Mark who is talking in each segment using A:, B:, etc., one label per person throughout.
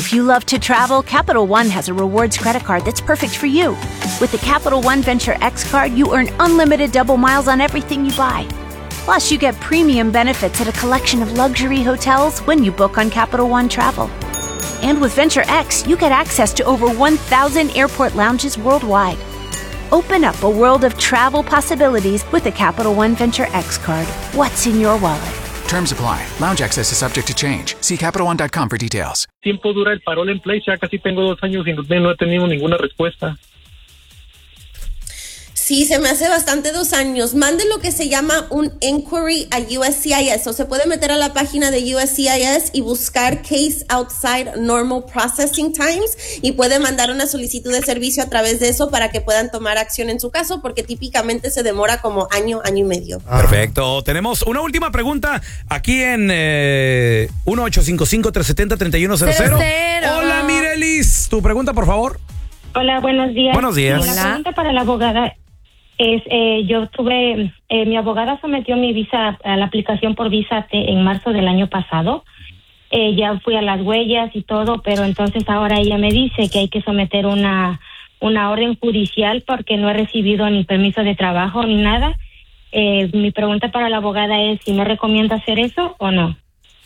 A: If you love to travel, Capital One has a rewards credit card that's perfect for you. With the Capital One Venture X card, you earn unlimited double miles on everything you buy. Plus, you get premium benefits at a collection of luxury hotels when you book on Capital One Travel. And with Venture X, you get access to over 1,000 airport lounges worldwide. Open up a world of travel possibilities with the Capital One Venture X card. What's in your wallet?
B: Terms apply. Lounge access is subject to change. See CapitalOne.com for details.
C: Tiempo dura el parole en place, ya casi tengo 2 años y no he tenido ninguna respuesta.
D: Sí, se me hace bastante 2 años. Mande lo que se llama un inquiry a USCIS. O se puede meter a la página de USCIS y buscar Case Outside Normal Processing Times y puede mandar una solicitud de servicio a través de eso para que puedan tomar acción en su caso, porque típicamente se demora como año y medio.
E: Perfecto. Tenemos una última pregunta aquí en 1-855-370-3100. Hola, Mirelis. Tu pregunta, por favor.
F: Hola, buenos días.
E: Buenos días.
F: La pregunta para la abogada es, mi abogada sometió mi visa a la aplicación por visa en marzo del año pasado. Ya fui a las huellas y todo, pero entonces ahora ella me dice que hay que someter una orden judicial porque no he recibido ni permiso de trabajo ni nada. Mi pregunta para la abogada es si me recomienda hacer eso o no.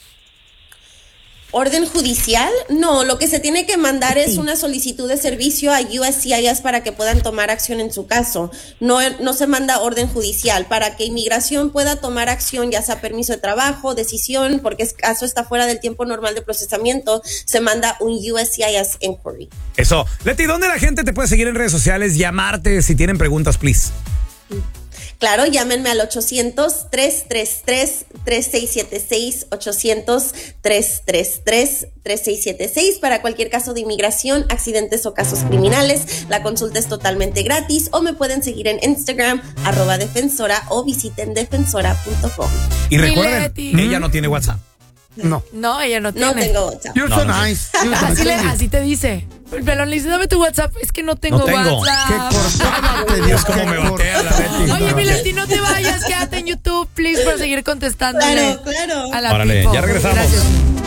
D: ¿Orden judicial? No, lo que se tiene que mandar es una solicitud de servicio a USCIS para que puedan tomar acción en su caso. No se manda orden judicial. Para que inmigración pueda tomar acción, ya sea permiso de trabajo, decisión, porque el caso está fuera del tiempo normal de procesamiento, se manda un USCIS inquiry.
E: Eso. Leti, ¿dónde la gente te puede seguir en redes sociales? Llamarte si tienen preguntas, please.
D: Claro, llámenme al 800-333-3676, 800-333-3676 para cualquier caso de inmigración, accidentes o casos criminales. La consulta es totalmente gratis o me pueden seguir en Instagram, @defensora o visiten defensora.com.
E: Y recuerden, ella no tiene WhatsApp.
G: No,
F: ella no tiene.
D: No tengo WhatsApp.
G: You're so nice.
F: Así te dice. El pelón le dice, dame tu WhatsApp. Es que no tengo WhatsApp.
G: Qué cortada te dio.
E: Es como me batea la Leti.
F: Oye, mi Leti, no te vayas. Quédate en YouTube, please, para seguir contando.
D: Claro.
F: A la
E: Órale,
F: people.
E: ya regresamos.
F: Gracias.